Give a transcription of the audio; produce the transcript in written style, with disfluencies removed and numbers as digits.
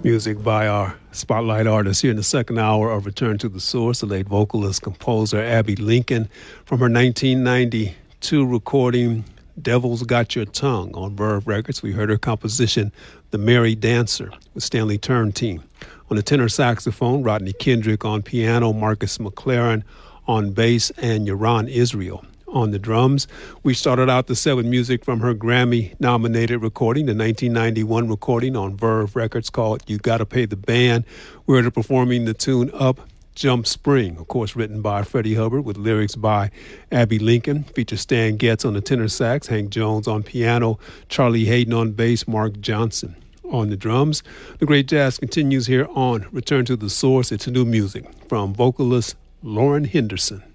Music by our spotlight artist here in the second hour of Return to the Source, the late vocalist, composer Abbey Lincoln, from her 1992 recording, Devil's Got Your Tongue, on Verve Records. We heard her composition, The Merry Dancer, with Stanley Turntine. On the tenor saxophone, Rodney Kendrick; on piano, Marcus McLaren; on bass, and Yaron Israel. On the drums, we started out the set with music from her Grammy-nominated recording, the 1991 recording on Verve Records called You Gotta Pay the Band. We heard her performing the tune Up Jump Spring, of course written by Freddie Hubbard with lyrics by Abbey Lincoln. Features Stan Getz on the tenor sax, Hank Jones on piano, Charlie Hayden on bass, Mark Johnson on the drums. The great jazz continues here on Return to the Source. It's new music from vocalist Lauren Henderson.